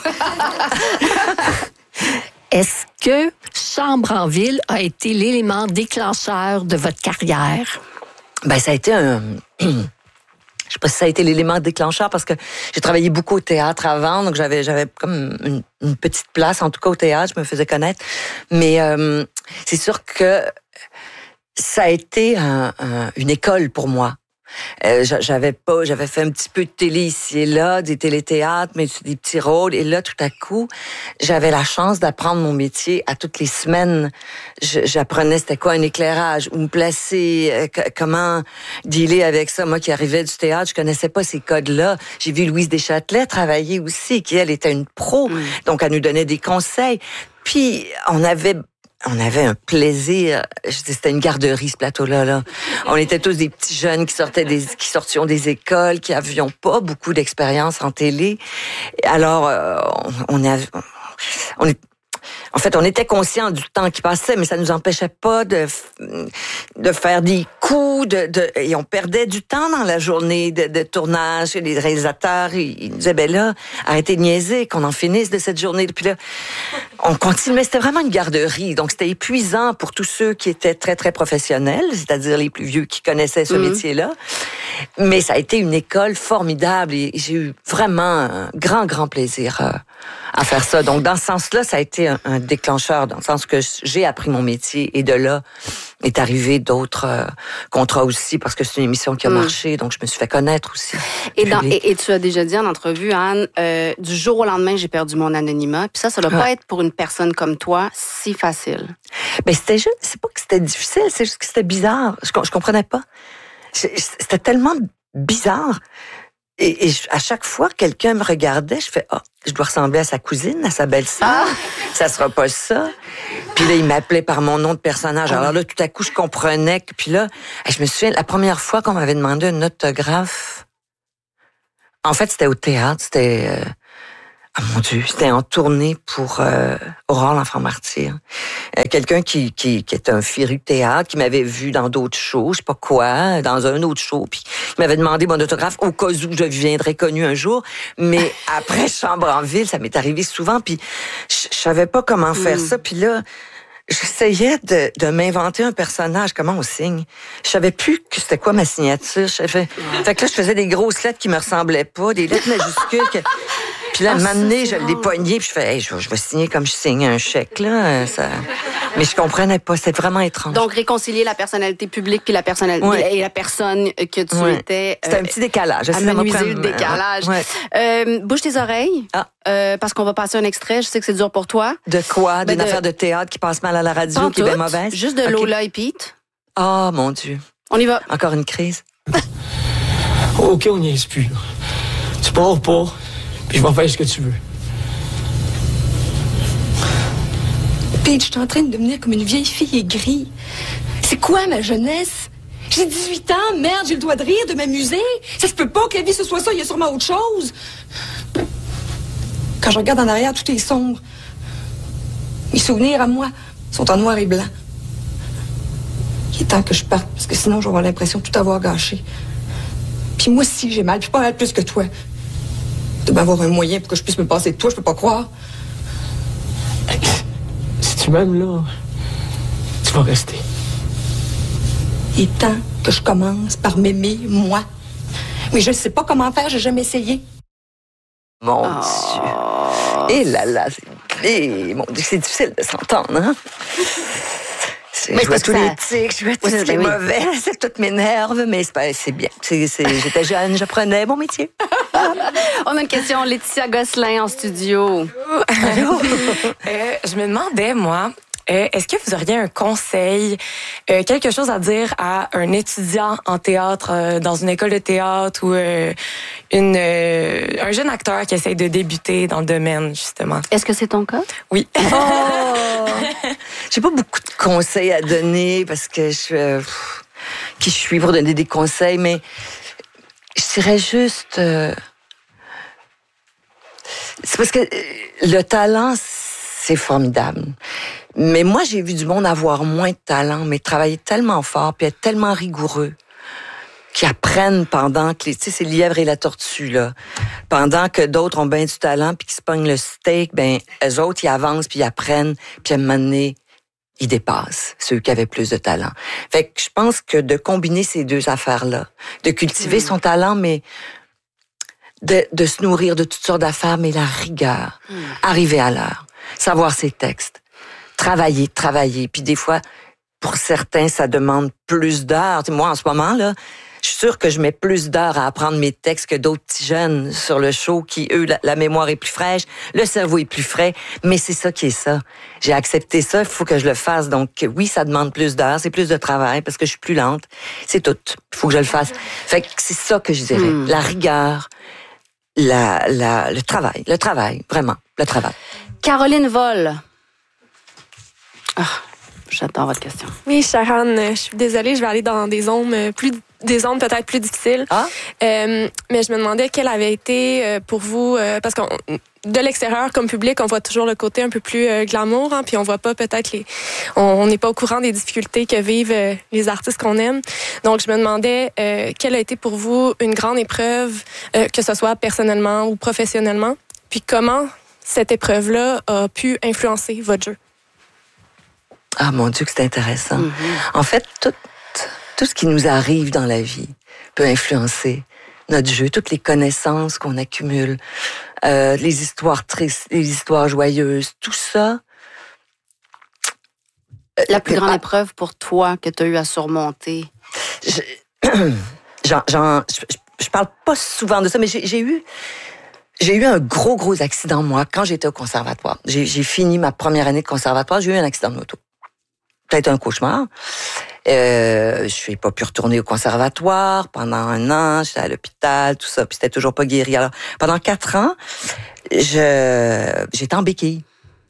Sais que Chambre en ville a été l'élément déclencheur de votre carrière? Ça a été je sais pas si ça a été l'élément déclencheur parce que j'ai travaillé beaucoup au théâtre avant, donc j'avais comme une petite place, en tout cas au théâtre, je me faisais connaître. Mais c'est sûr que ça a été une école pour moi. J'avais fait un petit peu de télé ici et là, des téléthéâtres, mais des petits rôles. Et là, tout à coup, j'avais la chance d'apprendre mon métier à toutes les semaines. J'apprenais c'était quoi un éclairage, où me placer, comment dealer avec ça. Moi qui arrivais du théâtre, je connaissais pas ces codes-là. J'ai vu Louise Deschâtelet travailler aussi, qui elle était une pro, donc elle nous donnait des conseils. Puis on avait un plaisir. C'était une garderie, ce plateau-là. Là. On était tous des petits jeunes qui sortions des écoles, qui avions pas beaucoup d'expérience en télé. Alors, on était conscients du temps qui passait, mais ça nous empêchait pas de faire des coups, et on perdait du temps dans la journée de tournage. Et les réalisateurs, ils nous disaient, là, arrêtez de niaiser, qu'on en finisse de cette journée. Puis là, on continuait. C'était vraiment une garderie. Donc, c'était épuisant pour tous ceux qui étaient très, très professionnels, c'est-à-dire les plus vieux qui connaissaient ce métier-là. Mais ça a été une école formidable et j'ai eu vraiment un grand plaisir à faire ça. Donc, dans ce sens-là, ça a été un déclencheur, dans le sens que j'ai appris mon métier et de là est arrivé d'autres contrats aussi parce que c'est une émission qui a marché, donc je me suis fait connaître aussi. Et tu as déjà dit en entrevue, Anne, du jour au lendemain, j'ai perdu mon anonymat. Puis ça doit pas être pour une personne comme toi si facile. Ben c'était juste, c'est pas que c'était difficile, c'est juste que c'était bizarre. Je comprenais pas. C'était tellement bizarre. Et à chaque fois que quelqu'un me regardait, je fais je dois ressembler à sa cousine, à sa belle-sœur. Ça sera pas ça. Puis là, il m'appelait par mon nom de personnage. Alors là, tout à coup, je comprenais. Puis là, je me souviens, la première fois qu'on m'avait demandé un autographe, en fait, c'était au théâtre. C'était... mon Dieu, c'était en tournée pour Aurore l'enfant martyr. Quelqu'un qui est un féru de théâtre, qui m'avait vu dans d'autres shows, je sais pas quoi, dans un autre show, puis il m'avait demandé mon autographe au cas où je deviendrais connue un jour. Mais après Chambre en ville, ça m'est arrivé souvent, puis je savais pas comment faire ça. Puis là, j'essayais de m'inventer un personnage, comment on signe. Je savais plus que c'était quoi ma signature. Fait que là, je faisais des grosses lettres qui me ressemblaient pas, des lettres majuscules. Puis là, un moment donné, je l'ai pogné, puis je fais, je vais signer comme je signe un chèque, là. Mais je comprenais pas, c'était vraiment étrange. Donc, réconcilier la personnalité publique puis la personnalité et la personne que tu étais. C'était un petit décalage. Amenuiser le décalage. Bouge tes oreilles, parce qu'on va passer un extrait. Je sais que c'est dur pour toi. De quoi? D'une affaire de théâtre qui passe mal à la radio, qui est bien mauvaise? Juste de Lola et Pete. Oh, mon Dieu. On y va. Encore une crise. OK, on n'y est plus. Là. Tu pars pas. Puis je vais faire ce que tu veux. Pete, je suis en train de devenir comme une vieille fille aigrie. C'est quoi ma jeunesse? J'ai 18 ans, merde, j'ai le droit de rire, de m'amuser. Ça se peut pas que la vie ce soit ça, il y a sûrement autre chose. Quand je regarde en arrière, tout est sombre. Mes souvenirs à moi sont en noir et blanc. Il est temps que je parte, parce que sinon je vais avoir l'impression de tout avoir gâché. Puis moi aussi, j'ai mal, puis pas mal plus que toi. De m'avoir un moyen pour que je puisse me passer de toi, je peux pas croire. Si tu m'aimes, là, tu vas rester. Il est temps que je commence par m'aimer, moi. Mais je ne sais pas comment faire, j'ai jamais essayé. Mon Dieu. Et là, mon Dieu, c'est difficile de s'entendre, hein? Je vois tous les tics, je vois tout ce qui est mauvais, tout m'énerve, mais c'est bien. J'étais jeune, j'apprenais mon métier. On a une question, Laetitia Gosselin en studio. Je me demandais, moi, est-ce que vous auriez un conseil, quelque chose à dire à un étudiant en théâtre dans une école de théâtre ou un jeune acteur qui essaie de débuter dans le domaine, justement? Est-ce que c'est ton cas? Oui. J'ai pas beaucoup de conseils à donner parce que qui je suis pour donner des conseils, mais je dirais juste... c'est parce que le talent, c'est formidable. Mais moi, j'ai vu du monde avoir moins de talent, mais travailler tellement fort, puis être tellement rigoureux, qui apprennent pendant que... Tu sais, c'est le lièvre et la tortue, là. Pendant que d'autres ont bien du talent, puis qui se pognent le steak, ben eux autres, ils avancent, puis ils apprennent, puis à un moment donné, ils dépassent ceux qui avaient plus de talent. Fait que je pense que de combiner ces deux affaires-là, de cultiver son talent, mais de se nourrir de toutes sortes d'affaires, mais la rigueur, arriver à l'heure, savoir ses textes, travailler. Puis des fois, pour certains, ça demande plus d'heures. Moi, en ce moment, là, je suis sûre que je mets plus d'heures à apprendre mes textes que d'autres petits jeunes sur le show qui, eux, la mémoire est plus fraîche, le cerveau est plus frais, mais c'est ça qui est ça. J'ai accepté ça, il faut que je le fasse. Donc oui, ça demande plus d'heures, c'est plus de travail parce que je suis plus lente. C'est tout. Il faut que je le fasse. Fait que c'est ça que je dirais. La rigueur, le travail, vraiment, le travail. Caroline Vol. J'attends votre question. Oui, Sharon, je suis désolée, je vais aller dans des zones peut-être plus difficiles. Mais je me demandais quel avait été pour vous, parce que de l'extérieur comme public, on voit toujours le côté un peu plus glamour, hein, puis on voit pas peut-être on n'est pas au courant des difficultés que vivent les artistes qu'on aime. Donc je me demandais quelle a été pour vous une grande épreuve, que ce soit personnellement ou professionnellement, puis comment cette épreuve-là a pu influencer votre jeu. Ah, mon Dieu, que c'est intéressant. En fait, tout ce qui nous arrive dans la vie peut influencer notre jeu, toutes les connaissances qu'on accumule, les histoires tristes, les histoires joyeuses, tout ça. La plus grande épreuve pour toi que tu as eu à surmonter? Je parle pas souvent de ça, mais j'ai eu un gros accident, moi, quand j'étais au conservatoire. J'ai fini ma première année de conservatoire, j'ai eu un accident de moto. Peut-être un cauchemar. Je n'ai pas pu retourner au conservatoire pendant 1 an, j'étais à l'hôpital, tout ça, puis c'était toujours pas guéri. Alors, pendant 4 ans, j'étais en béquille.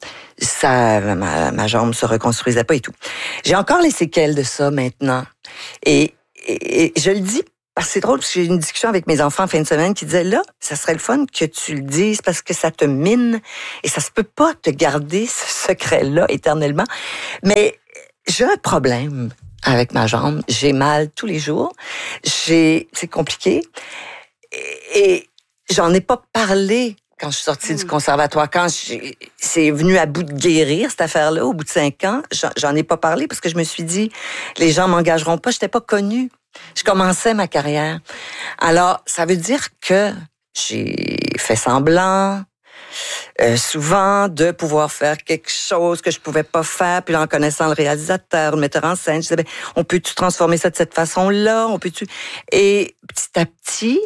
Ma jambe se reconstruisait pas et tout. J'ai encore les séquelles de ça maintenant. Et je le dis parce que c'est drôle, parce que j'ai eu une discussion avec mes enfants en fin de semaine qui disaient, là, ça serait le fun que tu le dises parce que ça te mine et ça se peut pas te garder ce secret-là éternellement. Mais j'ai un problème avec ma jambe. J'ai mal tous les jours. C'est compliqué. Et j'en ai pas parlé quand je suis sortie du conservatoire. Quand c'est venu à bout de guérir, cette affaire-là, au bout de 5 ans, j'en ai pas parlé parce que je me suis dit, les gens m'engageront pas. J'étais pas connue. Je commençais ma carrière. Alors, ça veut dire que j'ai fait semblant, souvent, de pouvoir faire quelque chose que je pouvais pas faire. Puis là, en connaissant le réalisateur, le metteur en scène, je disais, on peut-tu transformer ça de cette façon-là? On peut-tu... Et petit à petit,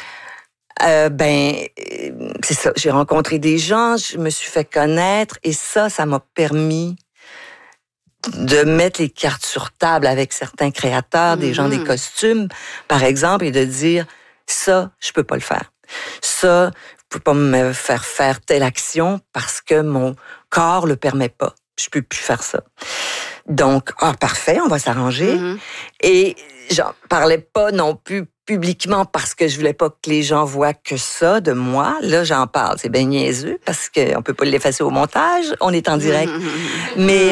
c'est ça. J'ai rencontré des gens, je me suis fait connaître et ça m'a permis de mettre les cartes sur table avec certains créateurs, des gens des costumes, par exemple, et de dire, ça, je peux pas le faire. Ça, vous pouvez pas me faire faire telle action parce que mon corps le permet pas. Je peux plus faire ça. Donc, parfait, on va s'arranger. Et j'en parlais pas non plus publiquement parce que je voulais pas que les gens voient que ça de moi. Là, j'en parle. C'est bien niaiseux parce qu'on peut pas l'effacer au montage. On est en direct. Mais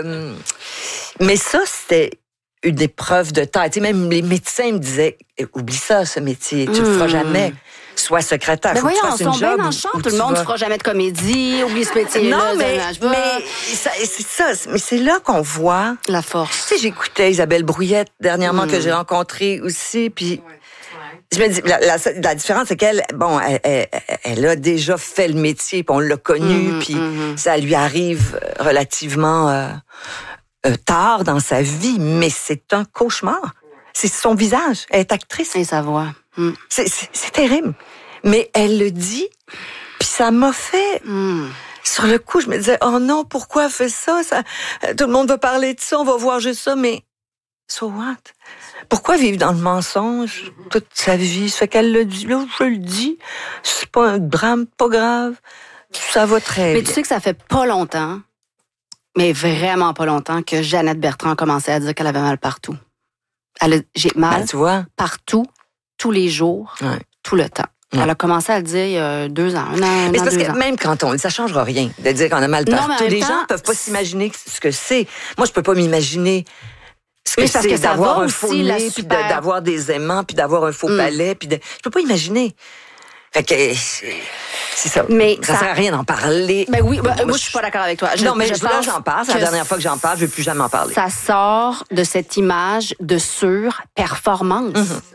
ça, c'était une épreuve de taille. Tu sais, même les médecins me disaient, oublie ça, ce métier. Tu le feras jamais. Sois secrétaire. Mais voyons, on sont bien dans le champ. Tout le monde ne fera jamais de comédie. Oublie ce métier-là. Non, mais c'est ça. Mais c'est là qu'on voit la force. Tu sais, j'écoutais Isabelle Brouillette dernièrement que j'ai rencontrée aussi, puis je me dis, la différence, c'est qu'elle, elle a déjà fait le métier, puis on l'a connue, puis ça lui arrive relativement tard dans sa vie, mais c'est un cauchemar. C'est son visage. Elle est actrice. Et sa voix. C'est terrible. Mais elle le dit, puis ça m'a fait... Sur le coup, je me disais, oh non, pourquoi elle fait ça? Tout le monde va parler de ça, on va voir juste ça, mais so what? Pourquoi vivre dans le mensonge toute sa vie? Ça fait qu'elle le dit, là, je le dis, c'est pas un drame, pas grave, ça va très bien. Mais tu sais que ça fait pas longtemps, mais vraiment pas longtemps, que Jeannette Bertrand a commencé à dire qu'elle avait mal partout. J'ai mal tu vois? Partout, tous les jours, tout le temps. Ouais. Elle a commencé à le dire il y a 2 ans, un an. Mais c'est parce que même quand on le dit, ça changera rien de dire qu'on a mal partout. Les gens peuvent pas s'imaginer ce que c'est. Moi, je peux pas m'imaginer ce que c'est d'avoir un faux nez, puis d'avoir des aimants, puis d'avoir un faux palais, puis je peux pas imaginer. Fait que c'est ça. Mais ça sert à rien d'en parler. Ben oui, moi je suis pas d'accord avec toi. Là, j'en parle. C'est la dernière fois que j'en parle, je veux plus jamais en parler. Ça sort de cette image de surperformance.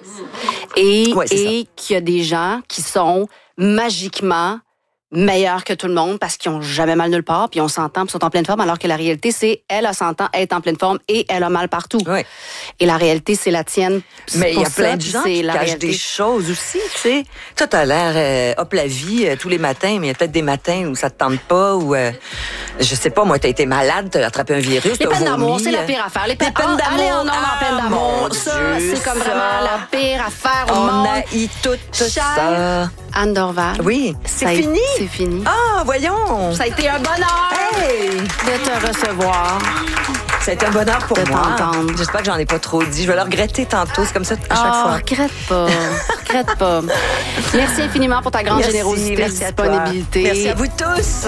Et qu'il y a des gens qui sont magiquement meilleurs que tout le monde parce qu'ils ont jamais mal nulle part, puis on s'entend, puis sont en pleine forme, alors que la réalité, c'est elle s'entend, elle est en pleine forme et elle a mal partout. Oui. Et la réalité, c'est la tienne. Mais il y a plein de gens qui cachent des choses aussi, tu sais. Toi, t'as l'air hop la vie tous les matins, mais il y a peut-être des matins où ça te tente pas, ou je sais pas, moi, t'as été malade, t'as attrapé un virus, les peines d'amour, c'est la pire affaire. Les peines d'amour, allez, on en peine d'amour. Ça, c'est comme vraiment la pire affaire au monde. On a eu tout ça. Anne Dorval. Oui, c'est fini. C'est fini. Ah, voyons. Ça a été un bonheur de te recevoir. Ça a été un bonheur pour moi. J'espère que j'en ai pas trop dit. Je vais le regretter tantôt. C'est comme ça à chaque fois. Regrette pas. Merci infiniment pour ta grande générosité et disponibilité. Merci à vous tous.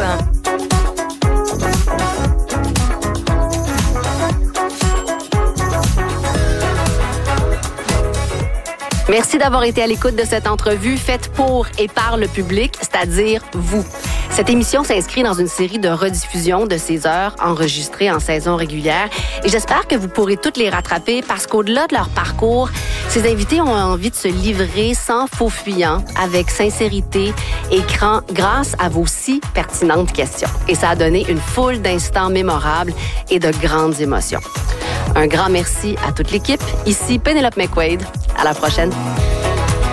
Merci d'avoir été à l'écoute de cette entrevue faite pour et par le public, c'est-à-dire vous. Cette émission s'inscrit dans une série de rediffusions de ces heures enregistrées en saison régulière et j'espère que vous pourrez toutes les rattraper parce qu'au-delà de leur parcours, ces invités ont envie de se livrer sans faux fuyant, avec sincérité et grâce à vos si pertinentes questions. Et ça a donné une foule d'instants mémorables et de grandes émotions. Un grand merci à toute l'équipe. Ici Pénélope McQuaid. À la prochaine.